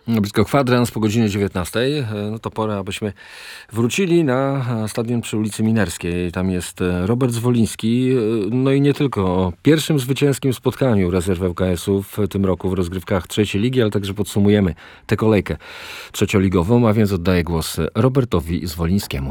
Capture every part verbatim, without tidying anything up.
Blisko kwadrans po godzinie dziewiętnastej. No to pora, abyśmy wrócili na stadion przy ulicy Minerskiej. Tam jest Robert Zwoliński. No i nie tylko. O pierwszym zwycięskim spotkaniu rezerw ŁKS-u w tym roku w rozgrywkach trzeciej ligi, ale także podsumujemy tę kolejkę trzecioligową, a więc oddaję głos Robertowi Zwolińskiemu.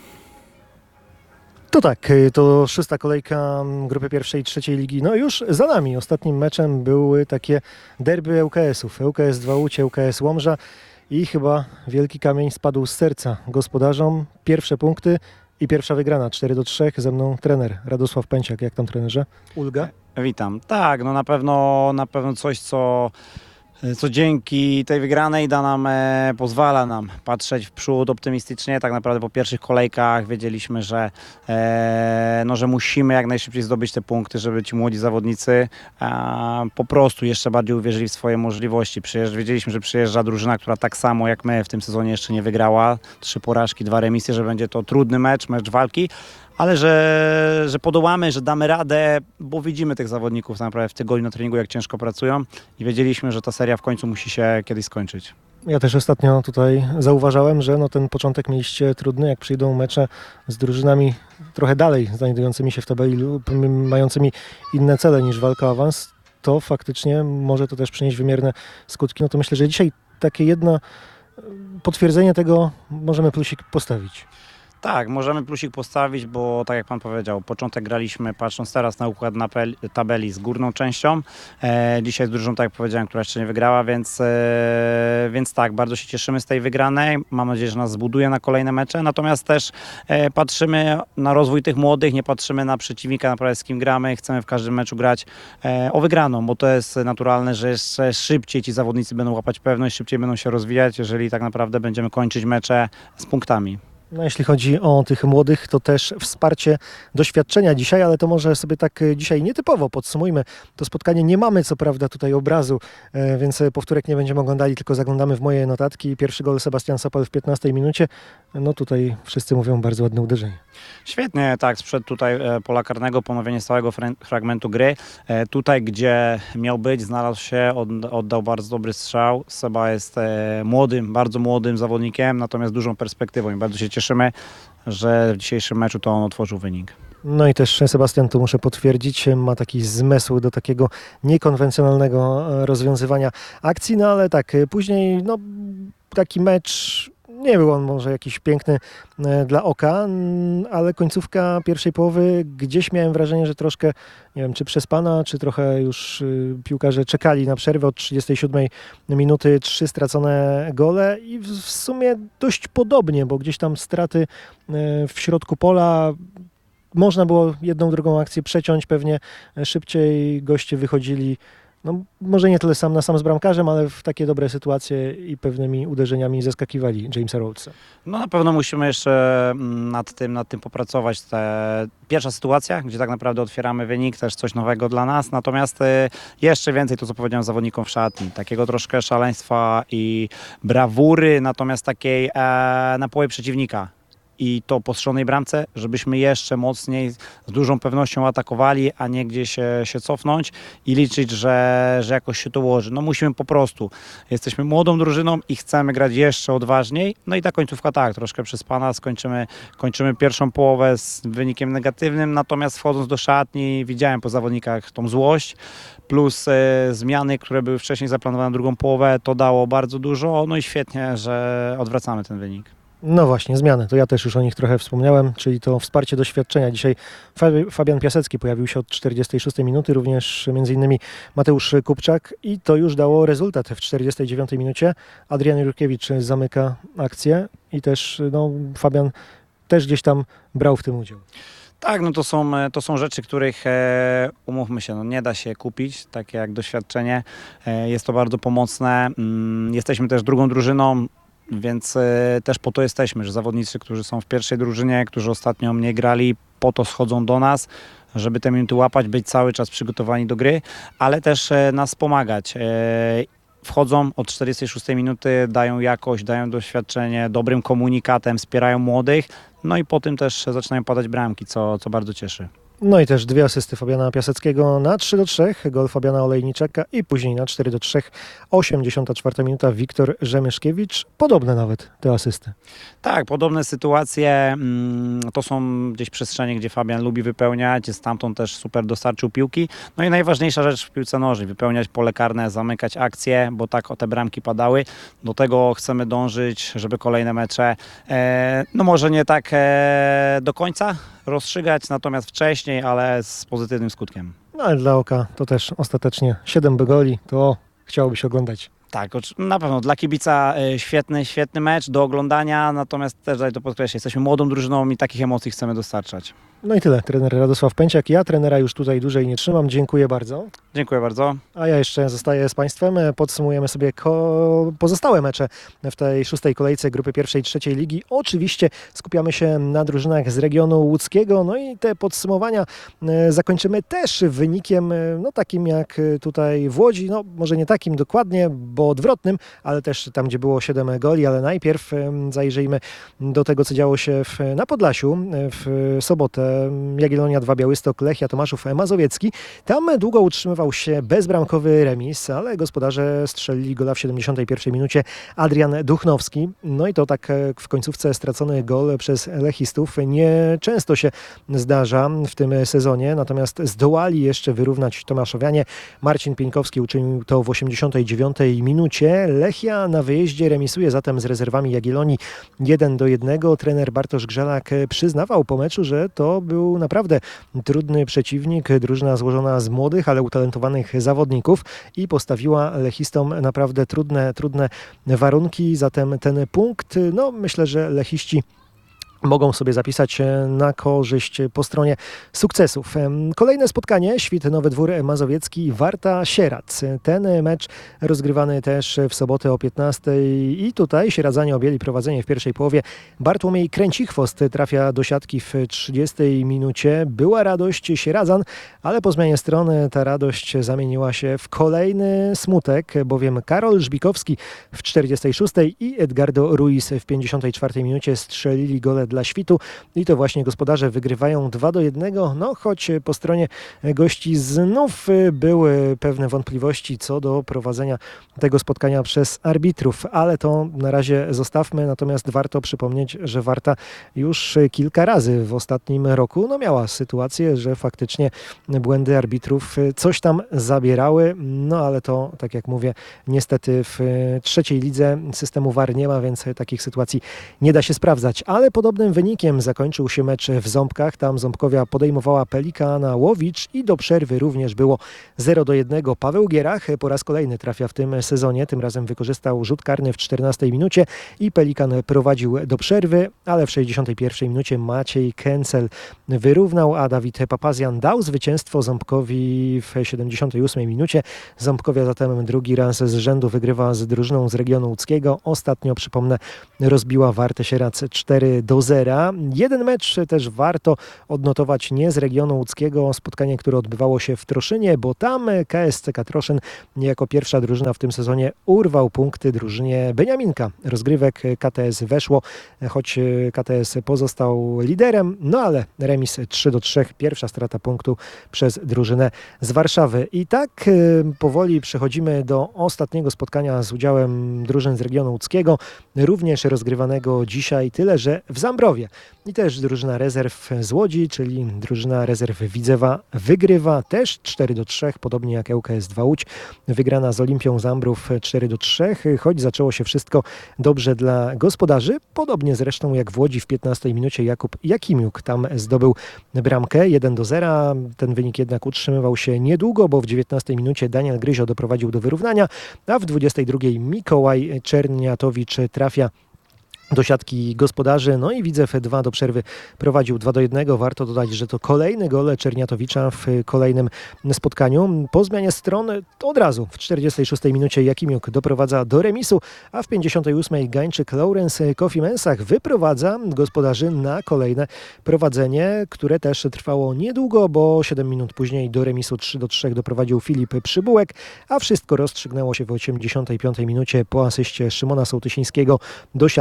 To tak, to szósta kolejka grupy pierwszej i trzeciej ligi. No już za nami. Ostatnim meczem były takie derby ŁKS-ów. ŁKS dwa Łódź, ŁKS Łomża i chyba wielki kamień spadł z serca gospodarzom. Pierwsze punkty i pierwsza wygrana, cztery do trzech. Ze mną trener Radosław Pęciak. Jak tam, trenerze? Ulga? Witam. Tak, no na pewno, na pewno coś, co... co dzięki tej wygranej da nam, e, pozwala nam patrzeć w przód optymistycznie. Tak naprawdę po pierwszych kolejkach wiedzieliśmy, że, e, no, że musimy jak najszybciej zdobyć te punkty, żeby ci młodzi zawodnicy e, po prostu jeszcze bardziej uwierzyli w swoje możliwości. Przyjeżdż, wiedzieliśmy, że przyjeżdża drużyna, która tak samo jak my w tym sezonie jeszcze nie wygrała. Trzy porażki, dwa remisy, że będzie to trudny mecz, mecz walki. Ale że, że podołamy, że damy radę, bo widzimy tych zawodników naprawdę w tygodniu na treningu, jak ciężko pracują i wiedzieliśmy, że ta seria w końcu musi się kiedyś skończyć. Ja też ostatnio tutaj zauważałem, że no ten początek mieliście trudny, jak przyjdą mecze z drużynami trochę dalej znajdującymi się w tabeli lub mającymi inne cele niż walka o awans, to faktycznie może to też przynieść wymierne skutki. No to myślę, że dzisiaj takie jedno potwierdzenie tego możemy plusik postawić. Tak, możemy plusik postawić, bo tak jak Pan powiedział, początek graliśmy patrząc teraz na układ na tabeli z górną częścią. E, dzisiaj z drużyną, tak jak powiedziałem, która jeszcze nie wygrała, więc, e, więc tak, bardzo się cieszymy z tej wygranej. Mam nadzieję, że nas zbuduje na kolejne mecze, natomiast też e, patrzymy na rozwój tych młodych, nie patrzymy na przeciwnika, naprawdę z kim gramy. Chcemy w każdym meczu grać e, o wygraną, bo to jest naturalne, że jeszcze szybciej ci zawodnicy będą łapać pewność, szybciej będą się rozwijać, jeżeli tak naprawdę będziemy kończyć mecze z punktami. No, jeśli chodzi o tych młodych, to też wsparcie doświadczenia dzisiaj, ale to może sobie tak dzisiaj nietypowo podsumujmy to spotkanie. Nie mamy co prawda tutaj obrazu, więc powtórek nie będziemy oglądali, tylko zaglądamy w moje notatki. Pierwszy gol Sebastian Sopel w piętnastej minucie. No tutaj wszyscy mówią bardzo ładne uderzenie. Świetnie, tak, sprzed tutaj pola karnego, ponowienie stałego fragmentu gry. Tutaj, gdzie miał być, znalazł się, oddał bardzo dobry strzał. Seba jest młodym, bardzo młodym zawodnikiem, natomiast dużą perspektywą i bardzo się cieszymy, że w dzisiejszym meczu to on otworzył wynik. No i też Sebastian, tu muszę potwierdzić, ma taki zmysł do takiego niekonwencjonalnego rozwiązywania akcji, no ale tak, później no, taki mecz nie był on może jakiś piękny dla oka, ale końcówka pierwszej połowy gdzieś miałem wrażenie, że troszkę, nie wiem, czy przespana, czy trochę już piłkarze czekali na przerwę. Od trzydziestej siódmej minuty trzy stracone gole i w sumie dość podobnie, bo gdzieś tam straty w środku pola. Można było jedną, drugą akcję przeciąć, pewnie szybciej goście wychodzili, no może nie tyle sam na sam z bramkarzem, ale w takie dobre sytuacje i pewnymi uderzeniami zaskakiwali Jamesa Rhodesa. No na pewno musimy jeszcze nad tym, nad tym popracować. Te pierwsza sytuacja, gdzie tak naprawdę otwieramy wynik, też coś nowego dla nas, natomiast jeszcze więcej to, co powiedziałem zawodnikom w szatni, takiego troszkę szaleństwa i brawury, natomiast takiej e, na połowie przeciwnika. I to po strzelonej bramce, żebyśmy jeszcze mocniej, z dużą pewnością atakowali, a nie gdzieś się, się cofnąć i liczyć, że, że jakoś się to ułoży. No musimy po prostu. Jesteśmy młodą drużyną i chcemy grać jeszcze odważniej. No i ta końcówka tak, troszkę przyspana, skończymy, kończymy pierwszą połowę z wynikiem negatywnym, natomiast wchodząc do szatni widziałem po zawodnikach tą złość, plus e, zmiany, które były wcześniej zaplanowane na drugą połowę, to dało bardzo dużo. No i świetnie, że odwracamy ten wynik. No właśnie, zmiany. To ja też już o nich trochę wspomniałem, czyli to wsparcie doświadczenia. Dzisiaj Fabian Piasecki pojawił się od czterdziestej szóstej minuty, również między innymi Mateusz Kupczak i to już dało rezultat. W czterdziestej dziewiątej minucie Adrian Jurkiewicz zamyka akcję i też no, Fabian też gdzieś tam brał w tym udział. Tak, no to są, to są rzeczy, których e, umówmy się, no nie da się kupić, takie jak doświadczenie. E, jest to bardzo pomocne. Mm, jesteśmy też drugą drużyną, więc e, też po to jesteśmy, że zawodnicy, którzy są w pierwszej drużynie, którzy ostatnio mniej grali, po to schodzą do nas, żeby te minuty łapać, być cały czas przygotowani do gry, ale też e, nas pomagać. E, wchodzą od czterdziestej szóstej minuty, dają jakość, dają doświadczenie, dobrym komunikatem, wspierają młodych, no i po tym też zaczynają padać bramki, co, co bardzo cieszy. No i też dwie asysty Fabiana Piaseckiego na trzy do trzech, gol Fabiana Olejniczaka i później na cztery do trzech, osiemdziesiąta czwarta minuta, Wiktor Rzemyszkiewicz. Podobne nawet te asysty. Tak, podobne sytuacje. mm, To są gdzieś przestrzenie, gdzie Fabian lubi wypełniać. Stamtąd też super dostarczył piłki. No i najważniejsza rzecz w piłce nożnej, wypełniać pole karne, zamykać akcje, bo tak o te bramki padały. Do tego chcemy dążyć, żeby kolejne mecze, e, no może nie tak e, do końca rozstrzygać, natomiast wcześniej, ale z pozytywnym skutkiem. No ale dla oka to też ostatecznie siedem goli, to chciałoby się oglądać. Tak, ocz- na pewno dla kibica e, świetny, świetny mecz do oglądania, natomiast też tutaj to podkreślę, jesteśmy młodą drużyną i takich emocji chcemy dostarczać. No i tyle. Trener Radosław Pęciak. Ja trenera już tutaj dłużej nie trzymam. Dziękuję bardzo. Dziękuję bardzo. A ja jeszcze zostaję z Państwem. Podsumujemy sobie ko- pozostałe mecze w tej szóstej kolejce grupy pierwszej i trzeciej ligi. Oczywiście skupiamy się na drużynach z regionu łódzkiego. No i te podsumowania e, zakończymy też wynikiem e, no takim jak tutaj w Łodzi. No może nie takim dokładnie, bo odwrotnym, ale też tam, gdzie było siedem goli. Ale najpierw e, zajrzyjmy do tego, co działo się w, na Podlasiu e, w sobotę. Jagiellonia dwa, Białystok, Lechia Tomaszów Mazowiecki. Tam długo utrzymywał się bezbramkowy remis, ale gospodarze strzelili gola w siedemdziesiątej pierwszej minucie Adrian Duchnowski. No i to tak w końcówce stracony gol przez lechistów nieczęsto się zdarza w tym sezonie, natomiast zdołali jeszcze wyrównać tomaszowianie. Marcin Pieńkowski uczynił to w osiemdziesiątej dziewiątej minucie. Lechia na wyjeździe remisuje zatem z rezerwami Jagiellonii jeden do jednego. Trener Bartosz Grzelak przyznawał po meczu, że to był naprawdę trudny przeciwnik, drużyna złożona z młodych, ale utalentowanych zawodników i postawiła lechistom naprawdę trudne, trudne warunki. Zatem ten punkt, no myślę, że lechiści mogą sobie zapisać na korzyść po stronie sukcesów. Kolejne spotkanie, Świt Nowy Dwór Mazowiecki, Warta Sierac. Ten mecz rozgrywany też w sobotę o piętnastej i tutaj Sieradzanie objęli prowadzenie w pierwszej połowie. Bartłomiej Kręcichwost trafia do siatki w trzydziestej minucie. Była radość Sieradzan, ale po zmianie strony ta radość zamieniła się w kolejny smutek, bowiem Karol Żbikowski w czterdziestej szóstej i Edgardo Ruiz w pięćdziesiątej czwartej minucie strzelili gole dla Świtu i to właśnie gospodarze wygrywają dwa do jednego, no choć po stronie gości znów były pewne wątpliwości co do prowadzenia tego spotkania przez arbitrów, ale to na razie zostawmy, natomiast warto przypomnieć, że Warta już kilka razy w ostatnim roku no miała sytuację, że faktycznie błędy arbitrów coś tam zabierały, no ale to, tak jak mówię, niestety w trzeciej lidze systemu V A R nie ma, więc takich sytuacji nie da się sprawdzać, ale podobnym wynikiem zakończył się mecz w Ząbkach. Tam Ząbkowia podejmowała Pelikana Łowicz i do przerwy również było zero do jednego. Paweł Gierach po raz kolejny trafia w tym sezonie. Tym razem wykorzystał rzut karny w czternastej minucie i Pelikan prowadził do przerwy, ale w sześćdziesiątej pierwszej minucie Maciej Kęcel wyrównał, a Dawid Papazjan dał zwycięstwo Ząbkowi w siedemdziesiątej ósmej minucie. Ząbkowia zatem drugi raz z rzędu wygrywa z drużyną z regionu łódzkiego. Ostatnio, przypomnę, rozbiła Wartę Sierac cztery do zera. Jeden mecz też warto odnotować nie z regionu łódzkiego, spotkanie, które odbywało się w Troszynie, bo tam K S C K Troszyn jako pierwsza drużyna w tym sezonie urwał punkty drużynie Beniaminka. Rozgrywek K T S weszło, choć K T S pozostał liderem, no ale remis trzy do trzech, pierwsza strata punktu przez drużynę z Warszawy. I tak powoli przechodzimy do ostatniego spotkania z udziałem drużyn z regionu łódzkiego, również rozgrywanego dzisiaj, tyle że w Zambrowie. I też drużyna rezerw z Łodzi, czyli drużyna rezerw Widzewa wygrywa też cztery do trzech, podobnie jak L K S dwa Łódź. Wygrana z Olimpią Zambrów cztery do trzech, choć zaczęło się wszystko dobrze dla gospodarzy. Podobnie zresztą jak w Łodzi w piętnastej minucie Jakub Jakimiuk tam zdobył bramkę jeden do zera. Ten wynik jednak utrzymywał się niedługo, bo w dziewiętnastej minucie Daniel Gryzio doprowadził do wyrównania, a w dwudziestej drugiej Mikołaj Czerniatowicz trafia do siatki gospodarzy, no i Widzew dwa do przerwy prowadził dwa do jednego. Warto dodać, że to kolejny gol Czerniatowicza w kolejnym spotkaniu. Po zmianie stron od razu w czterdziestej szóstej minucie Jakimiuk doprowadza do remisu, a w pięćdziesiątej ósmej Gańczyk Lawrence Kofi-Mensah wyprowadza gospodarzy na kolejne prowadzenie, które też trwało niedługo, bo siedem minut później do remisu trzy do trzech doprowadził Filip Przybułek, a wszystko rozstrzygnęło się w osiemdziesiątej piątej minucie po asyście Szymona Sołtysińskiego. Do siatki trafia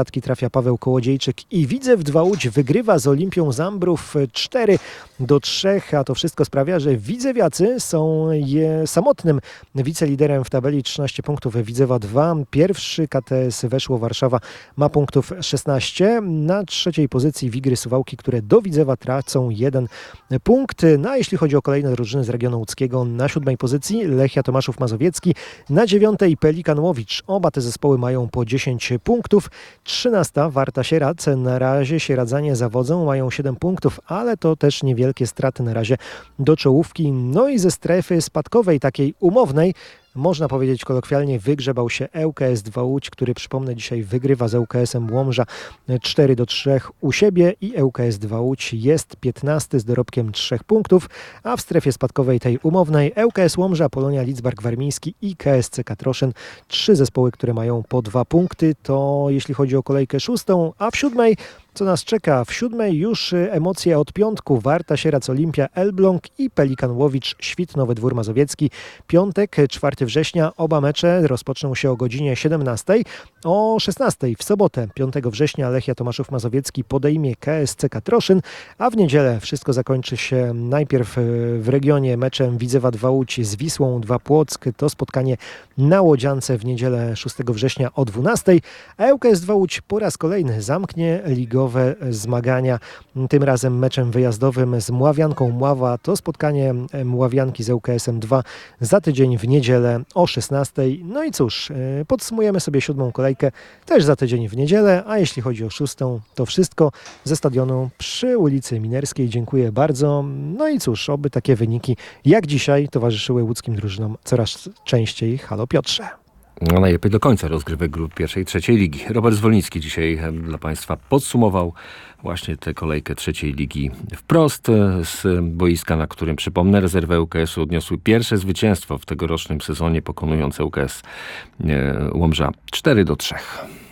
załatwia Paweł Kołodziejczyk i Widzew dwa Łódź wygrywa z Olimpią Zambrów cztery do trzech, a to wszystko sprawia, że widzewiacy są je samotnym wiceliderem w tabeli, trzynaście punktów Widzewa dwa. Pierwszy K T S Weszło Warszawa ma punktów szesnaście. Na trzeciej pozycji Wigry Suwałki, które do Widzewa tracą jeden punkt. No a jeśli chodzi o kolejne drużyny z regionu łódzkiego, na siódmej pozycji Lechia Tomaszów Mazowiecki, na dziewiątej Pelikan Łowicz. Oba te zespoły mają po dziesięć punktów. trzynasta Warta Sieradz. Na razie sieradzanie zawodzą, mają siedem punktów, ale to też niewielkie straty na razie do czołówki. No i ze strefy spadkowej, takiej umownej, można powiedzieć kolokwialnie, wygrzebał się ŁKS dwa Łódź, który, przypomnę, dzisiaj wygrywa z ŁKS-em Łomża cztery do trzech u siebie i ŁKS dwa Łódź jest piętnasty z dorobkiem trzech punktów, a w strefie spadkowej tej umownej ŁKS Łomża, Polonia Lidzbark Warmiński i K S C Katroszyn. Trzy zespoły, które mają po dwa punkty. To jeśli chodzi o kolejkę szóstą, a w siódmej co nas czeka? W siódmej już emocje od piątku. Warta Sieradz Olimpia Elbląg i Pelikan Łowicz Świt Nowy Dwór Mazowiecki. Piątek, czwartego września. Oba mecze rozpoczną się o godzinie siedemnastej. O szesnastej w sobotę, piątego września, Lechia Tomaszów Mazowiecki podejmie K S C Katroszyn, a w niedzielę wszystko zakończy się najpierw w regionie meczem Widzewa dwa Łódź z Wisłą dwa Płock. To spotkanie na Łodziance w niedzielę szóstego września o dwunastej. A ŁKS dwa Łódź po raz kolejny zamknie ligowe zmagania, tym razem meczem wyjazdowym z Mławianką Mława. To spotkanie Mławianki z ŁKS-em dwa za tydzień w niedzielę o szesnastej. No i cóż, podsumujemy sobie siódmą kolejkę też za tydzień w niedzielę, a jeśli chodzi o szóstą, to wszystko ze stadionu przy ulicy Minerskiej. Dziękuję bardzo. No i cóż, oby takie wyniki jak dzisiaj towarzyszyły łódzkim drużynom coraz częściej. Halo Piotrze. No najlepiej do końca rozgrywek grup pierwszej i trzeciej ligi. Robert Zwoliński dzisiaj dla Państwa podsumował właśnie tę kolejkę trzeciej ligi wprost z boiska, na którym, przypomnę, rezerwy ŁKS-u odniosły pierwsze zwycięstwo w tegorocznym sezonie, pokonując ŁKS Łomża cztery do trzech.